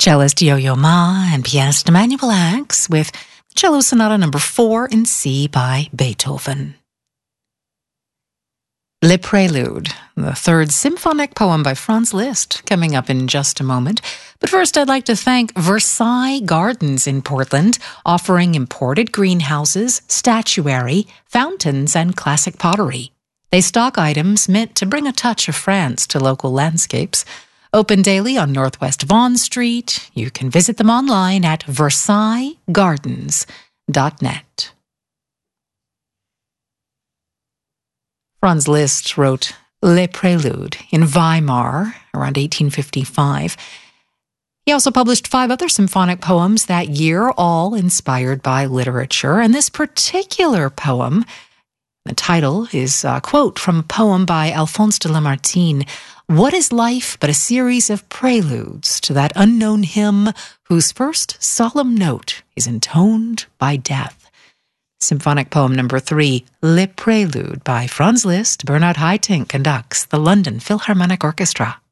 Cellist Yo-Yo Ma and pianist Emanuel Ax with Cello Sonata No. 4 in C by Beethoven. Le Prélude, the third symphonic poem by Franz Liszt, coming up in just a moment. But first, I'd like to thank Versailles Gardens in Portland, offering imported greenhouses, statuary, fountains, and classic pottery. They stock items meant to bring a touch of France to local landscapes. Open daily on Northwest Vaughan Street. You can visit them online at versaillesgardens.net. Franz Liszt wrote Le Prélude in Weimar around 1855. He also published 5 other symphonic poems that year, all inspired by literature. And this particular poem, the title is a quote from a poem by Alphonse de Lamartine. What is life but a series of preludes to that unknown hymn whose first solemn note is intoned by death? Symphonic poem number 3, Le Prélude by Franz Liszt. Bernard Haitink conducts the London Philharmonic Orchestra.